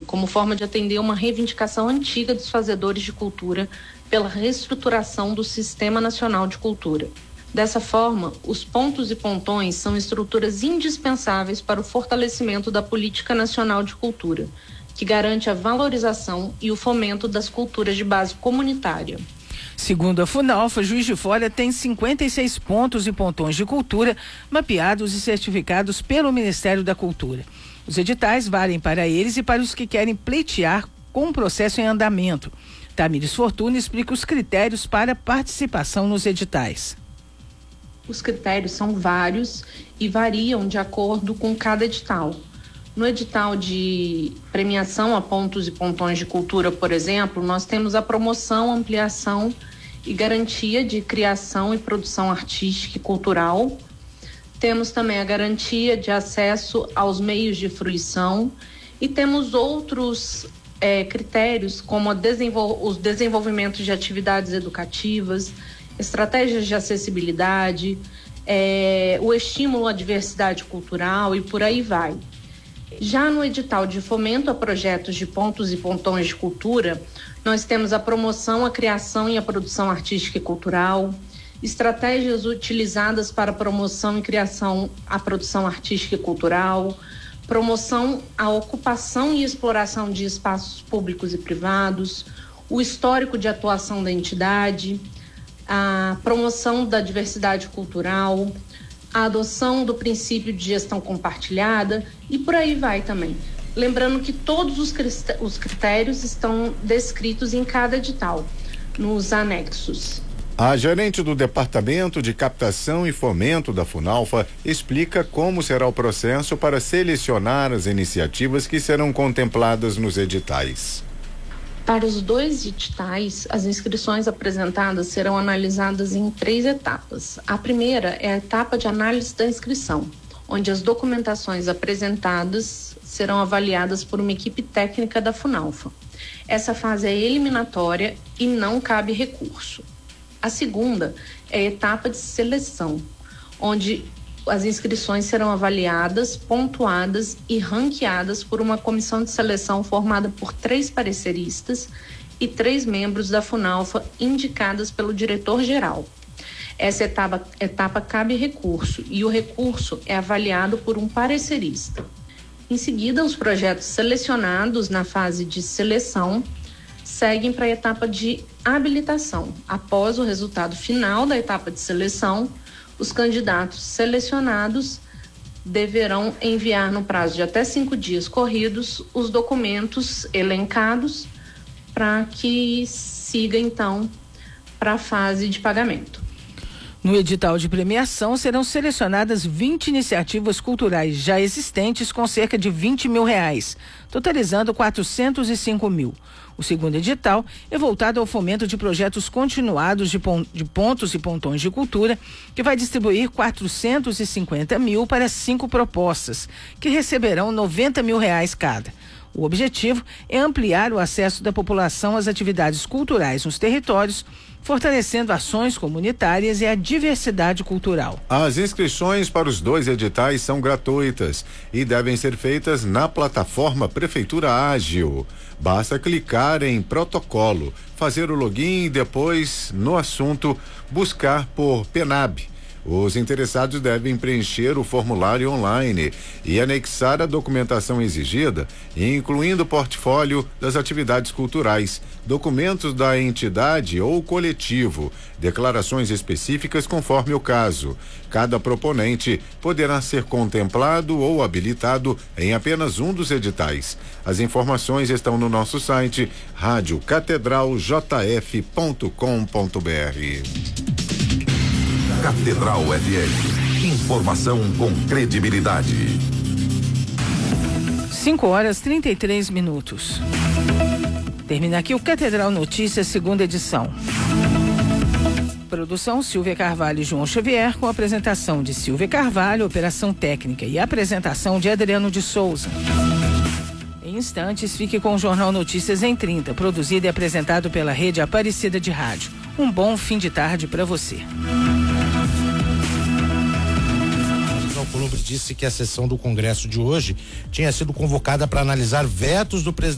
como forma de atender uma reivindicação antiga dos fazedores de cultura pela reestruturação do Sistema Nacional de Cultura. Dessa forma, os pontos e pontões são estruturas indispensáveis para o fortalecimento da Política Nacional de Cultura, que garante a valorização e o fomento das culturas de base comunitária. Segundo a Funalfa, Juiz de Fora tem 56 pontos e pontões de cultura mapeados e certificados pelo Ministério da Cultura. Os editais valem para eles e para os que querem pleitear com o processo em andamento. Tamires Fortuna explica os critérios para participação nos editais. Os critérios são vários e variam de acordo com cada edital. No edital de premiação a pontos e pontões de cultura, por exemplo, nós temos a promoção, ampliação e garantia de criação e produção artística e cultural. Temos também a garantia de acesso aos meios de fruição e temos outros critérios como os desenvolvimentos de atividades educativas, estratégias de acessibilidade, o estímulo à diversidade cultural e por aí vai. Já no edital de fomento a projetos de pontos e pontões de cultura, nós temos a promoção, a criação e a produção artística e cultural, estratégias utilizadas para promoção e criação à produção artística e cultural, promoção à ocupação e exploração de espaços públicos e privados, o histórico de atuação da entidade, a promoção da diversidade cultural, a adoção do princípio de gestão compartilhada e por aí vai também. Lembrando que todos os critérios estão descritos em cada edital, nos anexos. A gerente do Departamento de Captação e Fomento da Funalfa explica como será o processo para selecionar as iniciativas que serão contempladas nos editais. Para os 2 editais, as inscrições apresentadas serão analisadas em 3 etapas. A primeira é a etapa de análise da inscrição, onde as documentações apresentadas serão avaliadas por uma equipe técnica da Funalfa. Essa fase é eliminatória e não cabe recurso. A segunda é a etapa de seleção, onde as inscrições serão avaliadas, pontuadas e ranqueadas por uma comissão de seleção formada por 3 pareceristas e 3 membros da Funalfa indicadas pelo diretor-geral. Essa etapa cabe recurso e o recurso é avaliado por um parecerista. Em seguida, os projetos selecionados na fase de seleção seguem para a etapa de habilitação. Após o resultado final da etapa de seleção, os candidatos selecionados deverão enviar no prazo de até 5 dias corridos os documentos elencados para que siga então para a fase de pagamento. No edital de premiação serão selecionadas 20 iniciativas culturais já existentes com cerca de R$20 mil, totalizando 405 mil. O segundo edital é voltado ao fomento de projetos continuados de pontos e pontões de cultura, que vai distribuir 450 mil para 5 propostas, que receberão R$90 mil cada. O objetivo é ampliar o acesso da população às atividades culturais nos territórios, fortalecendo ações comunitárias e a diversidade cultural. As inscrições para os 2 editais são gratuitas e devem ser feitas na plataforma Prefeitura Ágil. Basta clicar em protocolo, fazer o login e depois, no assunto, buscar por PENAB. Os interessados devem preencher o formulário online e anexar a documentação exigida, incluindo o portfólio das atividades culturais, documentos da entidade ou coletivo, declarações específicas conforme o caso. Cada proponente poderá ser contemplado ou habilitado em apenas um dos editais. As informações estão no nosso site radiocatedraljf.com.br. Catedral FM. Informação com credibilidade. 5h33. Termina aqui o Catedral Notícias, segunda edição. Produção Silvia Carvalho e João Xavier, com apresentação de Silvia Carvalho, operação técnica e apresentação de Adriano de Souza. Em instantes, fique com o Jornal Notícias em 30, produzido e apresentado pela Rede Aparecida de Rádio. Um bom fim de tarde para você. Alcolumbre disse que a sessão do Congresso de hoje tinha sido convocada para analisar vetos do presidente